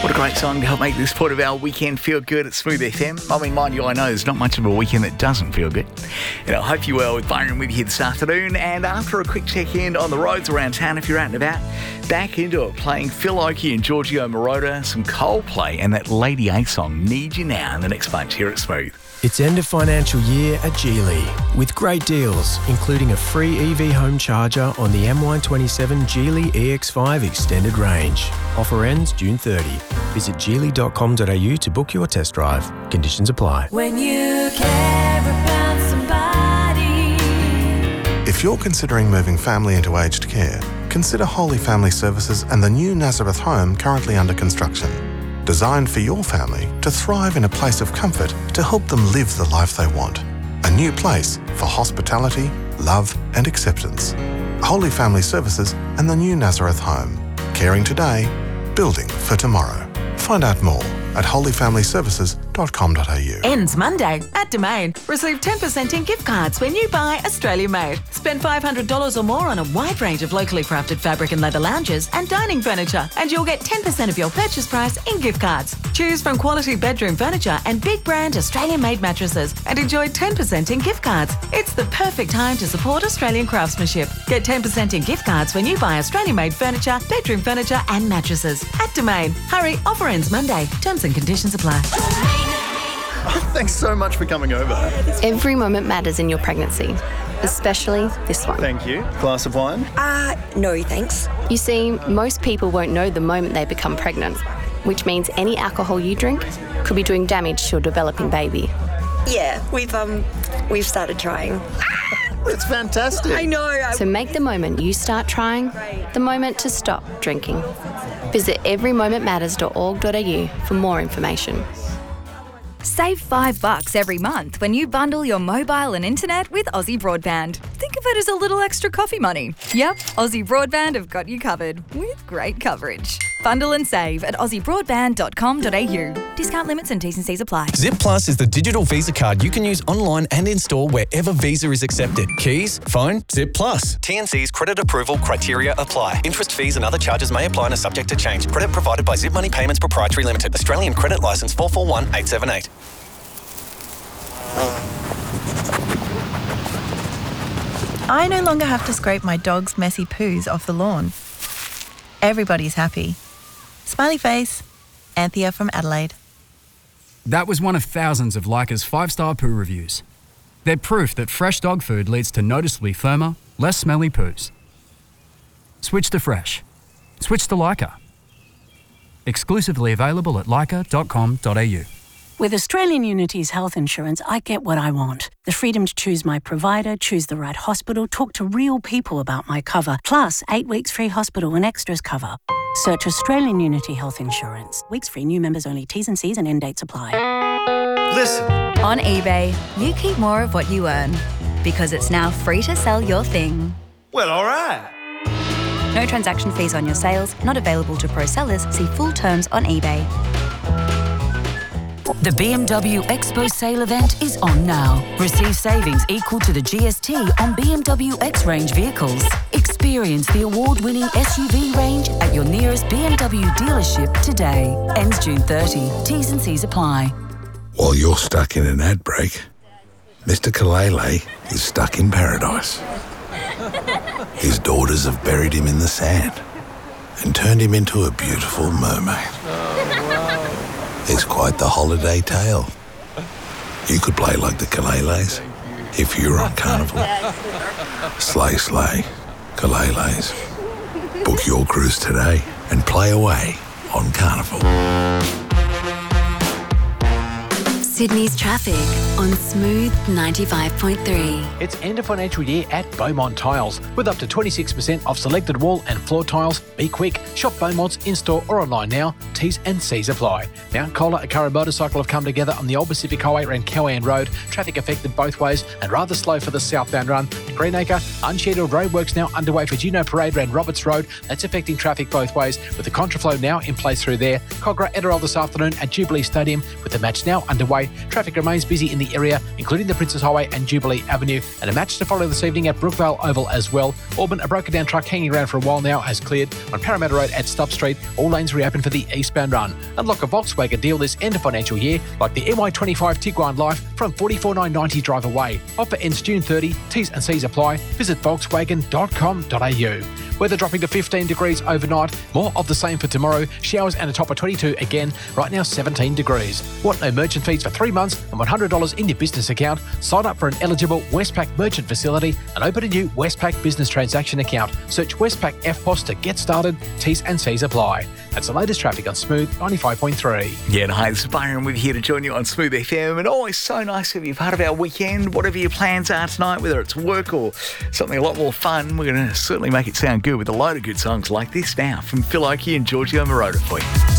What a great song to help make this part of our weekend feel good at Smooth FM. I mean, mind you, I know there's not much of a weekend that doesn't feel good. And I hope you're well with Byron with you this afternoon. And after a quick check-in on the roads around town, if you're out and about, back into it, playing Phil Oakey and Giorgio Moroder, some Coldplay, and that Lady A song, Need You Now, in the next bunch here at Smooth. It's end of financial year at Geely with great deals, including a free EV home charger on the MY27 Geely EX5 extended range. Offer ends June 30. Visit geely.com.au to book your test drive. Conditions apply. When you care about somebody. If you're considering moving family into aged care, consider Holy Family Services and the new Nazareth home currently under construction. Designed for your family to thrive in a place of comfort to help them live the life they want. A new place for hospitality, love and acceptance. Holy Family Services and the new Nazareth home. Caring today, building for tomorrow. Find out more at holyfamilyservices.com.au. Ends Monday at Domain. Receive 10% in gift cards when you buy Australia Made. Spend $500 or more on a wide range of locally crafted fabric and leather lounges and dining furniture, and you'll get 10% of your purchase price in gift cards. Choose from quality bedroom furniture and big brand Australian made mattresses and enjoy 10% in gift cards. It's the perfect time to support Australian craftsmanship. Get 10% in gift cards when you buy Australian made furniture, bedroom furniture and mattresses at Domain. Hurry, offer ends Monday. Terms and conditions apply. Thanks so much for coming over. Every moment matters in your pregnancy, especially this one. Thank you. Glass of wine? No, thanks. You see, most people won't know the moment they become pregnant, which means any alcohol you drink could be doing damage to your developing baby. Yeah, we've started trying. It's fantastic. I know. So make the moment you start trying the moment to stop drinking. Visit everymomentmatters.org.au for more information. Save $5 every month when you bundle your mobile and internet with Aussie Broadband. Think of it as a little extra coffee money. Yep, Aussie Broadband have got you covered with great coverage. Bundle and save at aussiebroadband.com.au. Discount limits and T's and C's apply. Zip Plus is the digital Visa card you can use online and in-store wherever Visa is accepted. Keys, phone, Zip Plus. TNC's credit approval criteria apply. Interest, fees and other charges may apply and are subject to change. Credit provided by Zip Money Payments Proprietary Limited. Australian Credit Licence 441878. I no longer have to scrape my dog's messy poos off the lawn. Everybody's happy. Smiley face, Anthea from Adelaide. That was one of thousands of Leica's 5-star poo reviews. They're proof that fresh dog food leads to noticeably firmer, less smelly poos. Switch to fresh. Switch to Leica. Exclusively available at leica.com.au. With Australian Unity's health insurance, I get what I want. The freedom to choose my provider, choose the right hospital, talk to real people about my cover, plus 8 weeks free hospital and extras cover. Search Australian Unity Health Insurance. Weeks free, new members only. T's and C's and end dates apply. Listen. On eBay, you keep more of what you earn because it's now free to sell your thing. Well, all right. No transaction fees on your sales, not available to pro sellers. See full terms on eBay. The BMW Expo sale event is on now. Receive savings equal to the GST on BMW X-Range vehicles. Experience the award-winning SUV range at your nearest BMW dealership today. Ends June 30. T's and C's apply. While you're stuck in an ad break, Mr. Kalele is stuck in paradise. His daughters have buried him in the sand and turned him into a beautiful mermaid. It's quite the holiday tale. You could play like the Kaleles if you were on Carnival. Slay, slay, Kaleles. Book your cruise today and play away on Carnival. Sydney's traffic on Smooth 95.3. It's end of financial year at Beaumont Tiles with up to 26% off selected wall and floor tiles. Be quick. Shop Beaumont's in-store or online now. T's and C's apply. Mount Colah and Curra Motorcycle have come together on the Old Pacific Highway around Cowan Road. Traffic affected both ways and rather slow for the southbound run. Greenacre, unscheduled roadworks now underway for Juno Parade around Roberts Road. That's affecting traffic both ways with the contraflow now in place through there. Cogra Edirol this afternoon at Jubilee Stadium with the match now underway. Highway. Traffic remains busy in the area, including the Princes Highway and Jubilee Avenue, and a match to follow this evening at Brookvale Oval as well. Auburn, a broken down truck hanging around for a while now, has cleared. On Parramatta Road at Stubb Street, all lanes reopen for the eastbound run. Unlock a Volkswagen deal this end of financial year, like the MY25 Tiguan Life from $44,990 drive away. Offer ends June 30. T's and C's apply. Visit Volkswagen.com.au. Weather dropping to 15 degrees overnight. More of the same for tomorrow. Showers and a top of 22 again. Right now 17 degrees. Want no merchant fees for 3 months and $100 in your business account? Sign up for an eligible Westpac merchant facility and open a new Westpac business transaction account. Search Westpac FPOS to get started. T's and C's apply. That's the latest traffic on Smooth 95.3. Yeah, and hi, this is Byron. We're here to join you on Smooth FM. And always so nice to be part of our weekend. Whatever your plans are tonight, whether it's work or something a lot more fun, we're going to certainly make it sound good with a load of good songs like this now from Phil Oakey and Giorgio Moroder for you.